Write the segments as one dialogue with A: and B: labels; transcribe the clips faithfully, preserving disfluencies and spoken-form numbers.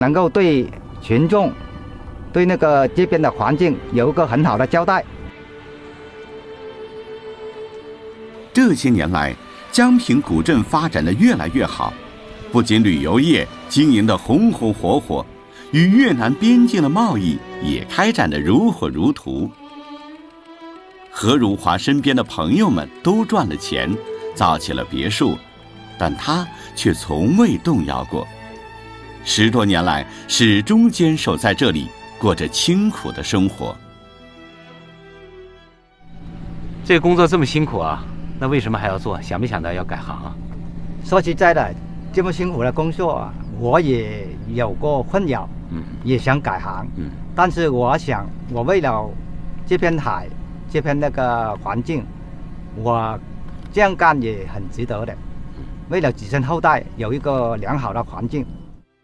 A: 能够对群众、对那个这边的环境有一个很好的交代。
B: 这些年来，江平古镇发展的越来越好，不仅旅游业经营的红红火火，与越南边境的贸易也开展得如火如荼。何如华身边的朋友们都赚了钱，造起了别墅，但他却从未动摇过。十多年来，始终坚守在这里，过着清苦的生活。
C: 这工作这么辛苦啊，那为什么还要做？想没想到要改行啊？
A: 说实在的，这么辛苦的工作啊，我也有过困扰，嗯，也想改行，嗯，但是我想，我为了这片海，这片那个环境，我这样干也很值得的。为了子孙后代有一个良好的环境。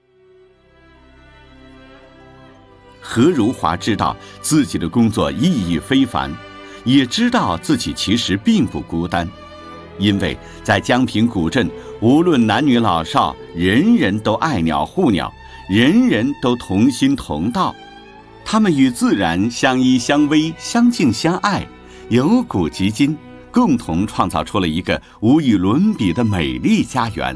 B: 何如华知道自己的工作意义非凡，也知道自己其实并不孤单，因为在江平古镇，无论男女老少，人人都爱鸟护鸟，人人都同心同道。他们与自然相依相偎，相敬相爱，由古及今，共同创造出了一个无与伦比的美丽家园。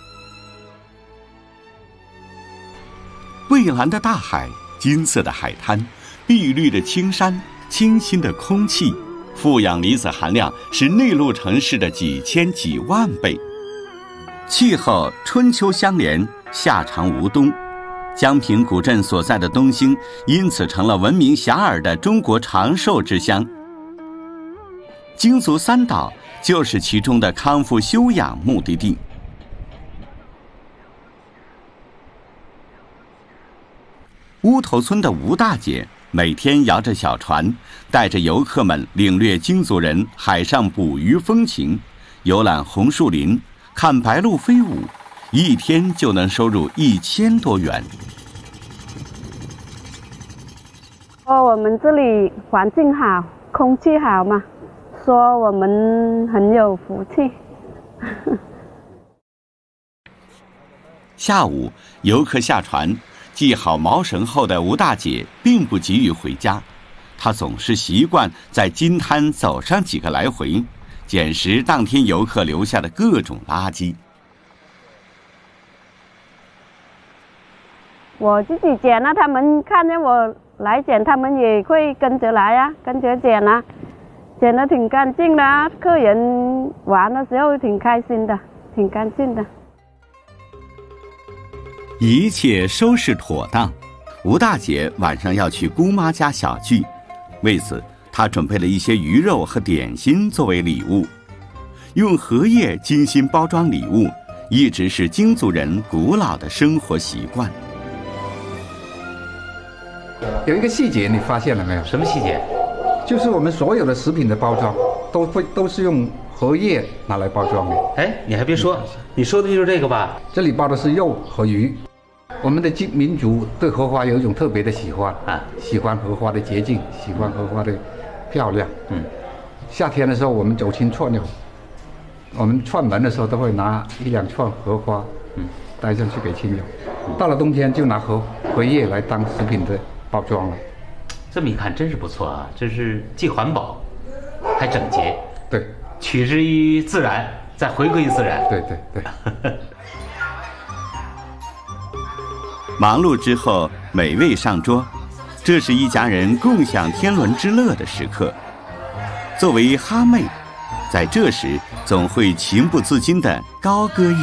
B: 蔚蓝的大海，金色的海滩，碧绿的青山，清新的空气，负氧离子含量是内陆城市的几千几万倍。气候春秋相连，夏长无冬。江平古镇所在的东兴因此成了闻名遐迩的中国长寿之乡。京俗三岛就是其中的康复休养目的地。乌头村的吴大姐每天摇着小船，带着游客们领略京族人海上捕鱼风情，游览红树林，看白鹭飞舞，一天就能收入一千多元。
D: 说我们这里环境好，空气好嘛，说我们很有福气。
B: 下午，游客下船，系好锚绳后的吴大姐并不急于回家，她总是习惯在金滩走上几个来回，捡拾当天游客留下的各种垃圾。
D: 我自己捡了，他们看见我来捡，他们也会跟着来啊，跟着捡啊，捡得挺干净的啊，客人玩的时候挺开心的，挺干净的。
B: 一切收拾妥当，吴大姐晚上要去姑妈家小聚，为此她准备了一些鱼肉和点心作为礼物。用荷叶精心包装礼物，一直是京族人古老的生活习惯。
E: 有一个细节你发现了没有？
C: 什么细节？
E: 就是我们所有的食品的包装都会都是用荷叶拿来包装的。
C: 哎，你还别说，你说的就是这个吧？
E: 这里包的是肉和鱼。我们的民族对荷花有一种特别的喜欢啊，喜欢荷花的洁净，喜欢荷花的漂亮。嗯，夏天的时候我们走亲串友，我们串门的时候都会拿一两串荷花，嗯，带上去给亲友。到了冬天就拿荷荷叶来当食品的包装了。
C: 这么一看真是不错啊，这是既环保还整洁。
E: 对，
C: 取之于自然，再回归自然。
E: 对对对。
B: 忙碌之后，美味上桌，这是一家人共享天伦之乐的时刻。作为哈妹，在这时总会情不自禁地高歌一